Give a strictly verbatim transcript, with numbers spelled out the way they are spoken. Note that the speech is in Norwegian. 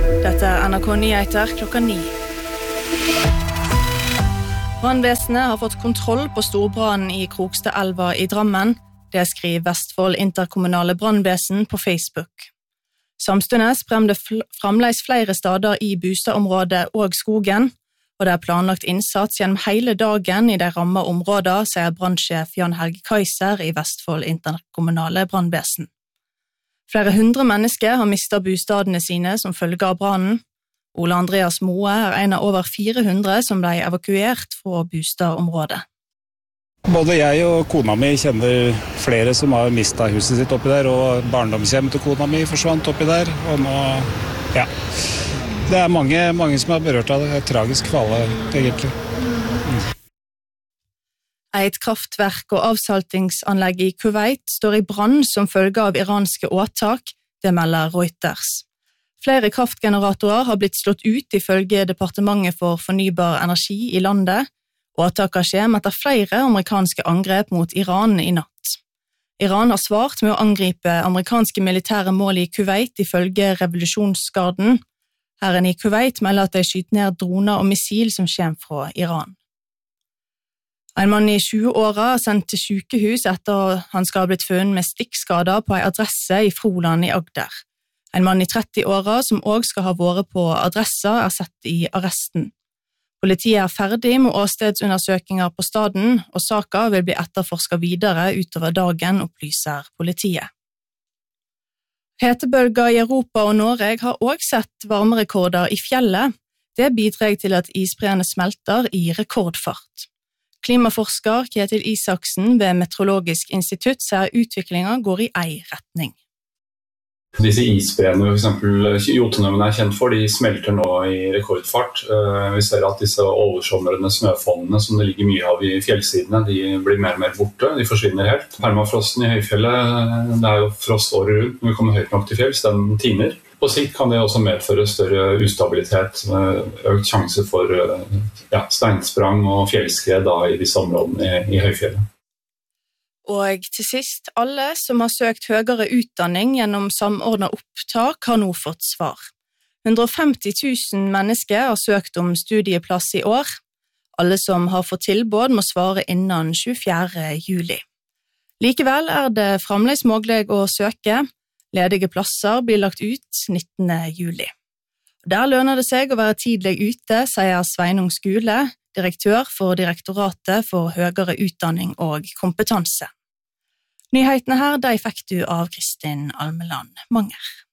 Dette er N R K Nyheter klokka ni. Brannvesenet har fått kontroll på storbrannen i Krokstadelva i Drammen. Det skriver Vestfold interkommunale brannvesen på Facebook. Samstundes bremte framleis flere steder i bostadområdet og skogen, og det er planlagt innsats gjennom hele dagen i de ramma områder, sier brannsjef Jan Helge Kaiser i Vestfold interkommunale brannvesen. Flere hundre mennesker har mistet bostadene sine som følge av brannen. Ole Andreas Moe er en av over fire hundre som ble evakuert fra bostadområdet. Både jeg og kona mi kjenner flere som har mistet huset sitt oppi der, og barndomshjem til kona mi forsvant oppi der, og nå, ja, det er mange, mange som er berørt av det. Det er tragisk for alle, egentlig. Mm. Et kraftverk og avsaltingsanlegg i Kuwait står i brann som følge av iranske åtak, det melder Reuters. Flere kraftgeneratorer har blitt slått ut ifølge Departementet for fornybar energi i landet. Åtaket skjer etter flere amerikanske angrep mot Iran i natt. Iran har svart med å angripe amerikanske militære mål i Kuwait ifølge revolusjonsgarden. Herren i Kuwait melder at de skyter ned droner og missil som kommer fra Iran. En mann i tjue-åra er sendt til sykehus etter han skal ha blitt funnet med stikkskader på en adresse i Froland i Agder. En mann i tretti-åra som også skal ha vært på adressa er sett i arresten. Politiet er ferdig med åstedsundersøkinger på staden, og saka vil bli etterforsket videre utover dagen, opplyser politiet. Hetebølger i Europa og Norge har også sett varmerekorder i fjellet. Det bidrar til at isbreene smelter i rekordfart. Klimaforsker Kjetil Isaksen ved Meteorologisk institutt sier utviklingen går i ei retning. Disse isbreene, for eksempel Jotunheimen er kjent for, de smelter nå i rekordfart. Vi ser at disse oversomrende snøfonnene som det ligger mye av i fjellsidene, de blir mer og mer borte, de forsvinner helt. Permafrosten i høyfjellet, det er jo frost året rundt, når vi kommer høyt nok til fjells, den tiner. På sikt kan det også medføre større ustabilitet, økt sjanse for ja, steinsprang og fjellskred da, i disse områdene i, i høyfjellet. Og til sist, alle som har søkt høyere utdanning gjennom samordnet opptak har nå fått svar. hundre og femti tusen mennesker har søkt om studieplass i år. Alle som har fått tilbud må svare innen tjuefjerde juli. Likevel er det fremdeles mulig å søke. Ledige plasser blir lagt ut nittende juli. Der lønner det seg å være tidlig ute, sier Sveinung Skule, direktør for Direktoratet for høyere utdanning og kompetanse. Nyhetene her, de fikk du av Kristin Almeland Manger.